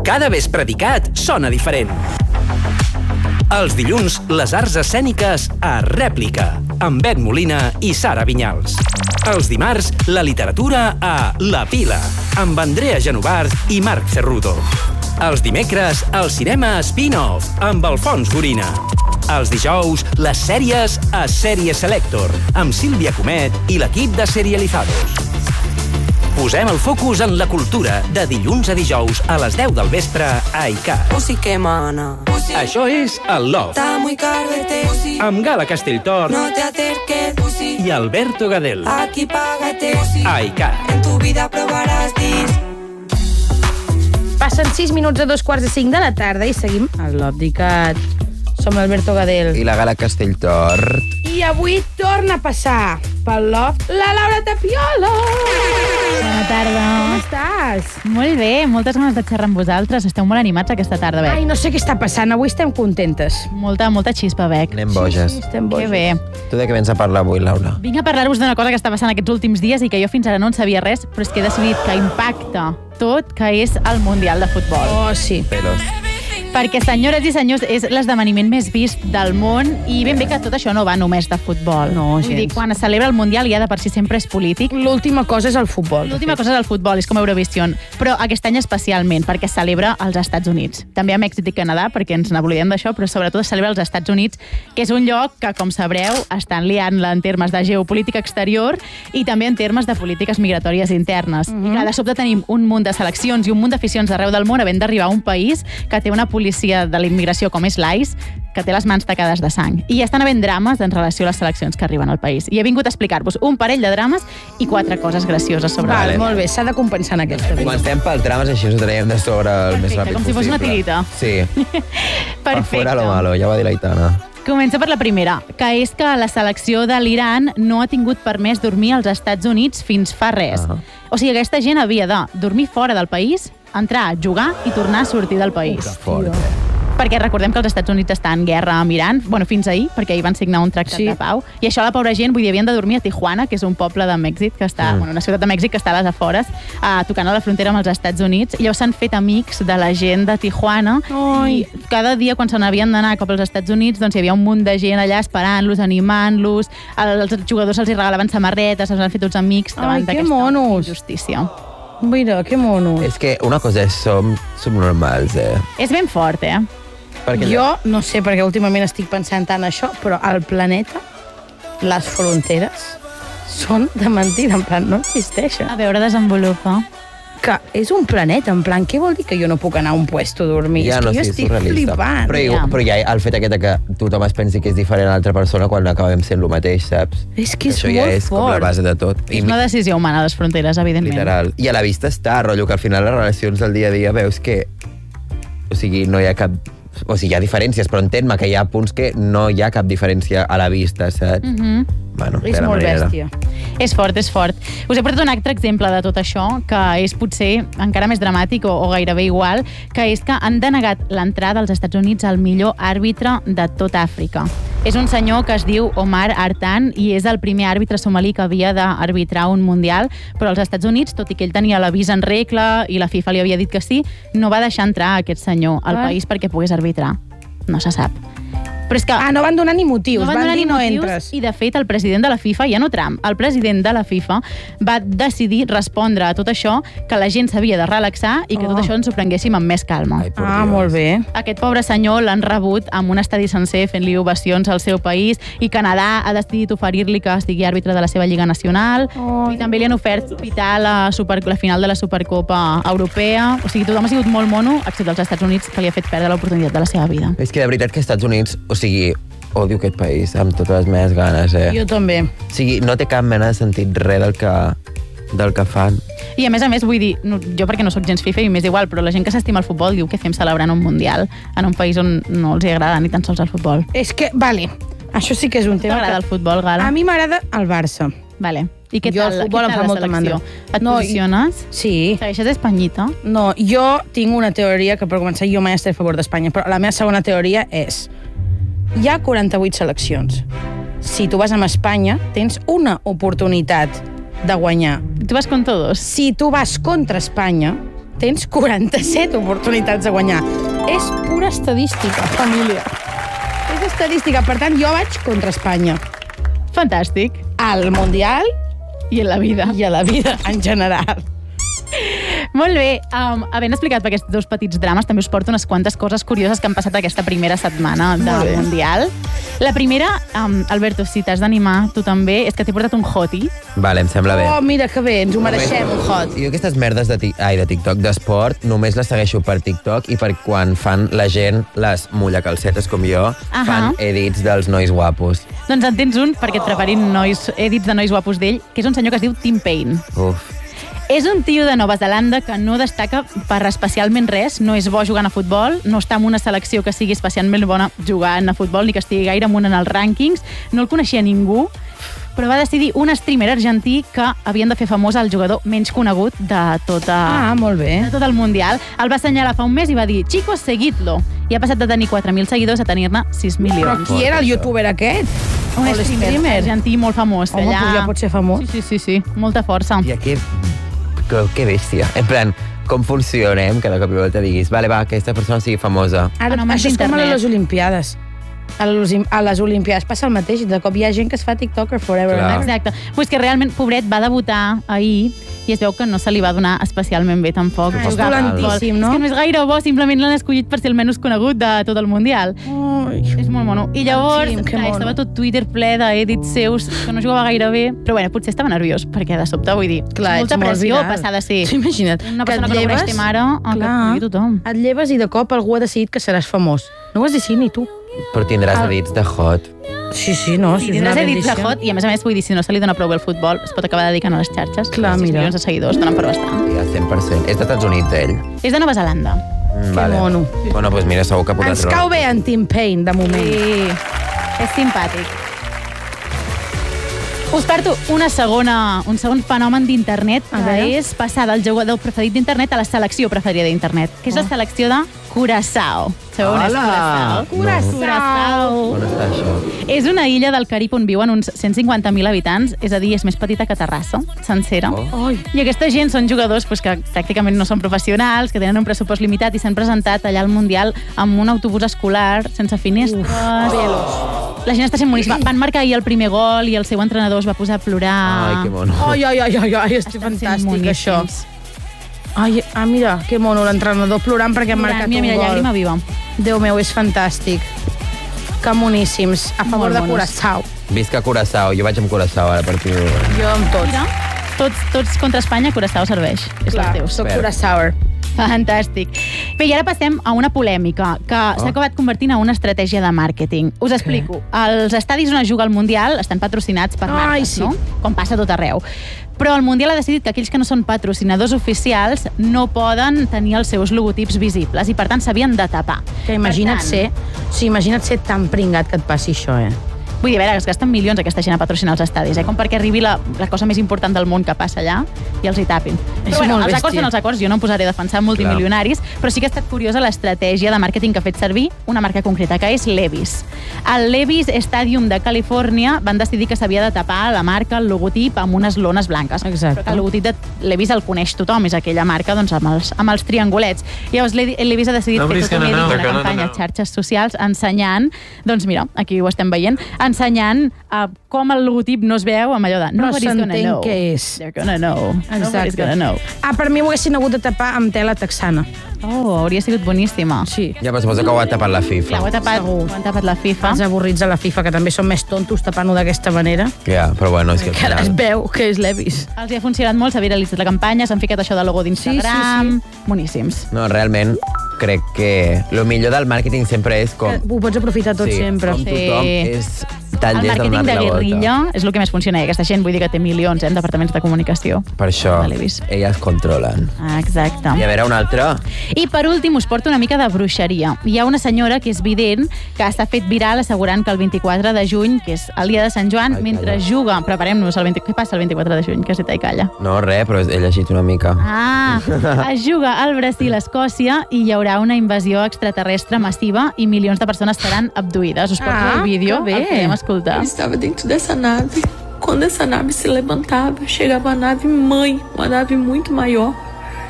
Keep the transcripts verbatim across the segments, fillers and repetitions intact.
Cada vespre d'ICAT sona diferent. Els dilluns, les arts escèniques a Rèplica, amb Bet Molina i Sara Vinyals. Els dimarts, la literatura a La Pila, amb Andrea Genovart i Marc Cerruto. Els dimecres, el cinema spin-off, amb Alfons Gorina. Els dijous, les sèries a Sèrie Selector, amb Sílvia Comet i l'equip de Serializados. Posem el focus en la cultura de dilluns a dijous a les deu del vespre a ICAT. Pussy que mana. Pussy. Això és el Love. Está muy cardete. Pussy. Amb Gala Castelltor. No te acerques. Pussy. I Alberto Gadel. Aquí págate. Pussy. A ICAT. En tu vida probaràs dis. Passen sis minuts a dos quarts de cinc de la tarda i seguim al Love d'ICAT. Som l'Alberto Gadel. I la Gala Castelltort. I avui torna a passar pel Love la Laura Tapiola. Bona tarda. Com estàs? Molt bé, moltes ganes de xerrar amb vosaltres. Esteu molt animats aquesta tarda, Bec. Ai, no sé què està passant. Avui estem contentes. Molta, molta xispa, Bec. Anem boges. Sí, sí, estem boges. Que bé. Tu de què vens a parlar avui, Laura? Vinc a parlar-vos d'una cosa que està passant aquests últims dies i que jo fins ara no en sabia res, però és que he decidit que impacta tot, que és el Mundial de Futbol. Oh, sí. Pelos. Perquè, senyores i senyors, és l'esdeveniment més vist del món i ben bé que tot això no va només de futbol. No, Vull gens. dir, quan es celebra el Mundial ja de per si sempre és polític. L'última cosa és el futbol. L'última cosa és el futbol, és com Eurovision, però aquest any especialment, perquè es celebra als Estats Units. També a Mèxic i Canadà, perquè ens n'oblidem d'això, però sobretot es celebra als Estats Units, que és un lloc que, com sabreu, estan liant-la en termes de geopolítica exterior i també en termes de polítiques migratòries internes. Mm-hmm. I clar, de sobte tenim un munt de seleccions i un munt d'aficions d'arreu del món havent d'arribar a un país que té una policia de l'immigració com és l'I C E, que té les mans tacades de sang. I ja estan havent drames en relació a les seleccions que arriben al país. I he vingut a explicar-vos un parell de drames i quatre coses gracioses sobre Val, el molt bé, s'ha de compensar en aquesta vida. Comencem pel trames, així us ho traiem de sobre el més Perfecte, ràpid com si fos possible. una tirita. Sí. Pa Perfecte. fuera lo malo, ja va dir l'Aitana. Comença per la primera, que és que la selecció de l'Iran no ha tingut permès dormir als Estats Units fins fa res. Ah. O sigui, aquesta gent havia de dormir fora del país, entrar, jugar i tornar a sortir del país. Que fort. Perquè recordem que els Estats Units estan en guerra amb Iran, bueno, fins ahir, perquè ahir van signar un tractat Sí. de pau, i això la pobra gent, vull dir, havien de dormir a Tijuana, que és un poble de Mèxic, que està, Mm. bueno, una ciutat de Mèxic que està a les afores, uh, tocant a la frontera amb els Estats Units, i llavors s'han fet amics de la gent de Tijuana, Ai. i cada dia quan se n'havien d'anar cap als Estats Units, doncs hi havia un munt de gent allà esperant-los, animant-los, els jugadors els hi regalaven samarretes, els han fet uns amics davant Ai, que d'aquesta monos. injustícia. Mira, que mono. És que una cosa és som subnormals, eh? És ben fort, eh? Perquè Jo no sé, perquè últimament estic pensant tant això, però al planeta, les fronteres són de mentida, en plan, no existeixen. A veure, desenvolupa. Que és un planeta, en plan, què vol dir que jo no puc anar a un puesto a dormir? ja és no que jo sé, estic surrealista. flipant. Però, Ja. però ja el fet aquest de que tothom es pensi que és diferent a l'altra persona quan acabem sent el mateix, saps? És que és Això ja molt és com la fort. base de tot. És una decisió humana, les fronteres, evidentment. Literal. I a la vista està, rotllo, que al final les relacions del dia a dia veus que... O sigui, no hi ha cap... O sigui, hi ha diferències, però entén-me que hi ha punts que no hi ha cap diferència a la vista, saps? Mm -hmm. Bueno, És de la molt manera. bèstia. És fort, és fort. Us he portat un altre exemple de tot això, que és potser encara més dramàtic o, o gairebé igual, que és que han denegat l'entrada als Estats Units al millor àrbitre de tot Àfrica. És un senyor que es diu Omar Artan i és el primer àrbitre somalí que havia d'arbitrar un mundial, però als Estats Units, tot i que ell tenia l'avís en regla i la FIFA li havia dit que sí, no va deixar entrar aquest senyor al Ah. país perquè pogués arbitrar. No se sap. Però és que Ah, no van donar ni motius, no van, van donar dir ni no motius entres. i de fet el president de la FIFA, ja no Trump, el president de la FIFA va decidir respondre a tot això, que la gent s'havia de relaxar i que Oh. tot això ens ho prenguéssim amb més calma. Ai, por Ah, Dios. molt bé. Aquest pobre senyor l'han rebut amb un estadi sencer fent-li ovacions al seu país i Canadà ha decidit oferir-li que sigui àrbitre de la seva Lliga Nacional Ai. i també li han ofert pitar la, super, la final de la Supercopa Europea. O sigui, tothom ha sigut molt mono, excepte els Estats Units, que li ha fet perdre l'oportunitat de la seva vida. És que de veritat que als Estats Units, o sigui, odio aquest país amb totes les meves ganes, eh? Jo també. O sigui, no té cap mena de sentit res del que, del que fan. I a més a més, vull dir, no, jo perquè no sóc gens FIFA i m'és igual, però la gent que s'estima el futbol diu que fem celebrant un mundial en un país on no els hi agrada ni tan sols el futbol. És que, vale, això sí que és un tema T'agrada el que... futbol, Gala? A mi m'agrada el Barça. Vale. I què Jo tal, el futbol què em tal fa la molta selecció? mandra. Et No, i- posiciones? Sí. Segueixes espanyita? No, jo tinc una teoria que per començar jo mai estaré a favor d'Espanya, però la meva segona teoria és hi ha quaranta-vuit seleccions. Si tu vas amb Espanya, tens una oportunitat de guanyar. Tu vas con todos? Si tu vas contra Espanya, tens quaranta-set oportunitats de guanyar. És pura estadística, família. És estadística. Per tant, jo vaig contra Espanya. Fantàstic. Al Mundial I en la vida. i a la vida en general. Molt bé, um, havent explicat per aquests dos petits drames, també us porto unes quantes coses curioses que han passat aquesta primera setmana del Mundial. La primera, um, Alberto, si t'has d'animar, tu també, és que t'he portat un hoti. Vale, em sembla bé. Oh, mira que bé, ens ho mereixem, un hot. Jo aquestes merdes de, tic, ai, de TikTok d'esport només les segueixo per TikTok i per quan fan la gent les mullacalcetes com jo, Ahà. fan edits dels nois guapos. Doncs en tens un perquè et preparin nois, edits de nois guapos d'ell, que és un senyor que es diu Tim Payne. Uf. És un tio de Nova Zelanda que no destaca per especialment res, no és bo jugant a futbol, no està en una selecció que sigui especialment bona jugant a futbol, ni que estigui gaire amunt en els rànquings, no el coneixia ningú, però va decidir un streamer argentí que havien de fer famós el jugador menys conegut de, tota, Ah, molt bé. de tot el Mundial. El va assenyalar fa un mes i va dir, chicos, seguidlo. I ha passat de tenir quatre mil seguidors a tenir-ne sis Però milions. qui era el youtuber aquest? Un O streamer, l'streamer? argentí molt famós. Home, allà. doncs ja pot ser famós. Sí, sí, sí, sí. Molta força. I aquí, que, que bèstia. En plan, com funcionem? Cada cop i volta diguis, vale, va, que aquesta persona sigui famosa. Ara, Fenòmens això és com a d'internet. les Olimpiades. A les, a les Olimpiades passa el mateix. De cop hi ha gent que es fa TikToker forever. Clar. and ever. Exacte. Pues que realment, pobret, va debutar ahir i es veu que no se li va donar especialment bé tampoc. Ah, és jugar a futbol. dolentíssim, no? És que no és gaire bo, simplement l'han escollit per ser el menys conegut de tot el Mundial. Ai. És molt mono. I llavors, Tim, que clar, mono. estava tot Twitter ple d'edits seus, que no jugava gaire bé, però bueno, potser estava nerviós, perquè de sobte, vull dir, Clar, molta ets molt pressió viral. passar de ser Sí, imagina't. una que et persona que no coneix lleves- té mare a que et Clar. conegui tothom. Et lleves i de cop algú ha decidit que seràs famós. No ho has decidit ni tu. Però tindràs Ah. edits de hot. Sí, sí, no. Si Sí, és una tindràs edits de bendició. hot, i a més a més, vull dir, si no se li dona prou bé el futbol, es pot acabar dedicant a les xarxes. Clar, sis mira. milions de seguidors donen per bastant. Ja, cent per cent. És dels Estats Units, ell. És de Nova Zelanda. Mm, Que mono. Bueno, doncs mira, segur que podrà Ens cau bé en Tim Payne, de moment. Sí, és simpàtic. Us porto una segona, un segon fenomen d'internet, A que veure. és passar del jugador preferit d'internet a la selecció preferida d'internet, que és la selecció de Curaçao. Sabeu on és Hola! Curaçao? Curaçao. On està això? És una illa del Carib on viuen uns cent cinquanta mil habitants, és a dir, és més petita que Terrassa, sencera. Oh. Ai. I aquesta gent són jugadors pues, que pràcticament no són professionals, que tenen un pressupost limitat i s'han presentat allà al Mundial amb un autobús escolar, sense finestres. La gent està sent boníssima. Van marcar ahir el primer gol i el seu entrenador es va posar a plorar. Ai, que mono. Ai, ai, ai, ai, ai, estic Estan sent fantàstic, això. boníssims. Ai, ah, mira, que mono, l'entrenador plorant perquè ha marcat Mira, un mira, gol. llàgrima viva. Déu meu, és fantàstic. Que moníssims. A favor Molt de monos. Curaçao. Visca Curaçao. Jo vaig amb Curaçao ara a partir de... Jo amb tots. Mira, tots, tots contra Espanya, Curaçao serveix. És Clar, dels teus. soc Espera. Curaçaoer. Fantàstic. Bé, i ara passem a una polèmica que Ah. s'ha acabat convertint en una estratègia de màrqueting. Us explico. Els estadis on es juga al Mundial estan patrocinats per Ai, marques, sí. no? Com passa a tot arreu. Però el Mundial ha decidit que aquells que no són patrocinadors oficials no poden tenir els seus logotips visibles i, per tant, s'havien de tapar. Que imagina't Per tant, ser... O sigui, imagina't ser tan pringat que et passi això, eh? Vull dir, a veure, es gasten milions aquesta gent a patrocinar els estadis, eh? Com perquè arribi la, la cosa més important del món que passa allà i els hi tapin. És Però bueno, molt els acords bèstia. són els acords, jo no em posaré a defensar multimilionaris, però sí que ha estat curiosa l'estratègia de màrqueting que ha fet servir una marca concreta, que és Levi's. Al Levi's Stadium de Califòrnia van decidir que s'havia de tapar la marca, el logotip, amb unes lones blanques. Exacte. Però que el logotip de Levi's el coneix tothom, és aquella marca doncs, amb, els, amb els triangulets. Llavors, Le- Levi's ha decidit No, fer Brisca, tota no, una no, que no, no, campanya no. a xarxes socials ensenyant, doncs mira, aquí ho estem veient, ensenyant uh, com el logotip no es veu amb allò de Però nobody's gonna s'entén know. què és. They're gonna know. Nobody's gonna know. Ah, per mi ho haguessin hagut de tapar amb tela texana. Oh, hauria sigut boníssima. Sí. Ja, però suposo que ho ha tapat la Clar, FIFA. ho ha tapat, Segur. ho han tapat la FIFA. Els avorrits a la FIFA, que també són més tontos tapant-ho d'aquesta manera. Ja, però bueno, és que al Que ara es final... veu que és Levi's. Els hi ha funcionat molt, s'ha viralitzat la campanya, s'han ficat això de logo d'Instagram... Sí, Boníssims. No, realment, crec que el millor del màrqueting sempre és com... Que ho pots aprofitar tot sí, sempre. com Sí. tothom és tan El llest de màrqueting de donar-li la guerrilla volta. és el que més funciona. I aquesta gent, vull dir que té milions eh, en departaments de comunicació. Per això, De Levi's. elles controlen. Ah, exacte. I a veure, un altre... I per últim us porto una mica de bruixeria. Hi ha una senyora que és vident que s'ha fet viral assegurant que el vint-i-quatre de juny, que és el dia de Sant Joan, Ai, mentre calla. juga... Preparem-nos, el vint... què passa el vint-i-quatre de juny? Que se i calla. No, res, però he llegit una mica. Ah, es juga al Brasil, a Escòcia, i hi haurà una invasió extraterrestre massiva i milions de persones seran abduïdes. Us porto Ah, el vídeo, que bé. el podem escoltar. Eu estava dentro dessa nave. Quando essa nave se levantava, chegava a nave mãe, uma nave muito maior.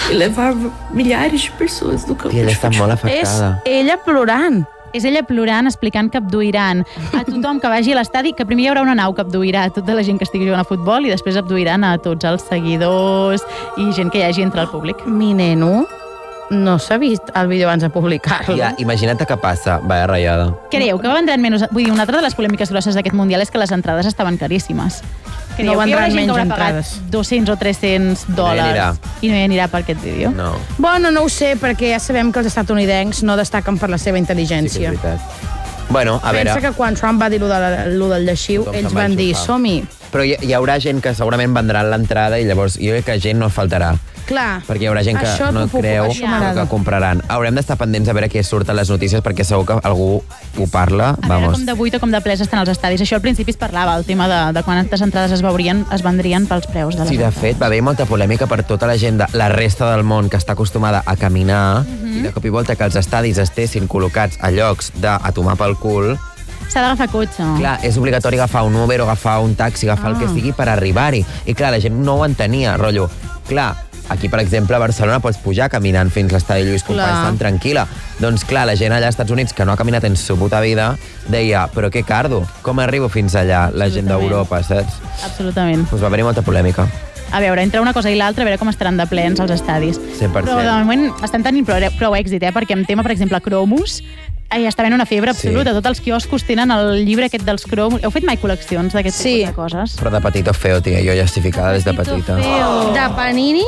e levar milhares de pessoas do campo I ella de està futebol. molt És afectada. ella plorant. És ella plorant, explicant que abduiran a tothom que vagi a l'estadi, que primer hi haurà una nau que abduirà a tota la gent que estigui jugant a futbol i després abduiran a tots els seguidors i gent que hi hagi entre el públic. Mi neno no s'ha vist el vídeo abans de publicar-lo. Ja, imagina't què passa. Vaya ratllada. Creu que vendran menys... Vull dir, una altra de les polèmiques grosses d'aquest Mundial és que les entrades estaven caríssimes. Creu No que hi haurà vendran gent que haurà menys pagat entrades. dos-cents o tres-cents hi dòlars anirà. i no hi anirà per aquest vídeo? No, Bueno, no ho sé, perquè ja sabem que els estatunidencs no destaquen per la seva sí que és intel·ligència. veritat. Bueno, a Pensa veure... que quan Trump va dir lo, de, lo del lleixiu, Tothom ells se'n va van dir, enxufar. som-hi. Però hi, hi haurà gent que segurament vendrà l'entrada i llavors jo crec que gent no faltarà. Clar, Perquè hi haurà gent que això no t'ho puc- creu això que, m'agrada. que compraran. Haurem d'estar pendents a veure què surten les notícies perquè segur que algú ho parla. A veure Vamos. com de buit o com de ple estan els estadis. Això al principi es parlava, el tema de, de quantes entrades es veurien, es vendrien pels preus de les Sí, de entrades. fet, va haver molta polèmica per tota la gent de la resta del món que està acostumada a caminar Mhm. i de cop i volta que els estadis estessin col·locats a llocs de a tomar pel cul. S'ha d'agafar cotxe. Clar, és obligatori agafar un Uber o agafar un taxi, agafar Ah. el que sigui per arribar-hi. I clar, la gent no ho entenia, rotllo. Clar, aquí, per exemple, a Barcelona pots pujar caminant fins a l'estadi Lluís Companys Clar. tan tranquil·la. Doncs clar, la gent allà als Estats Units que no ha caminat en su puta vida deia, però què cardo? Com arribo fins allà, la gent Absolutament. d'Europa, saps? Absolutament. Doncs va haver-hi molta polèmica. A veure, entre una cosa i l'altra, a veure com estaran de plens els estadis. cent per cent. Però de moment estan tenint prou, prou èxit, eh? Perquè en tema, per exemple, cromos, eh, està havent una febre Sí. absoluta. Tots els quioscos tenen el llibre aquest dels cromos. Heu fet mai col·leccions d'aquest Sí. tipus de coses? Però de petita feo, tia, jo justificada des de petita. Feo. De panini,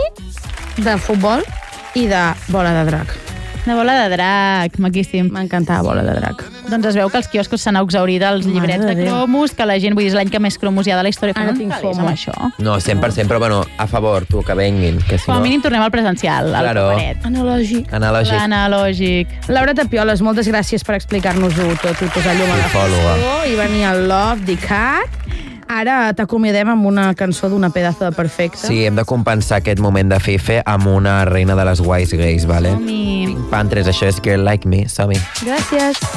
de futbol i de bola de drac. De bola de drac, maquíssim. M'encantava bola de drac. Doncs es veu que els quioscos s'han exhaurit els Mare llibrets de de Déu. cromos, que la gent, vull dir, és l'any que més cromos hi ha de la història. Ara Fem un tinc calés fomo. amb això. No, cent per cent, però bueno, a favor, tu, que venguin, que si Com a no... mínim tornem al presencial, al Claro. paperet. Analògic. Analògic. Analògic. Laura Tapioles, moltes gràcies per explicar-nos-ho tot i posar llum a la Psicòloga. foto i venir al Love the Cat. Ara t'acomiadem amb una cançó d'una pedazo de perfecta. Sí, hem de compensar aquest moment de fife amb una reina de les wise gays, vale? Som-hi. Pink Panthers, això és Girl Like Me, som-hi. Gràcies.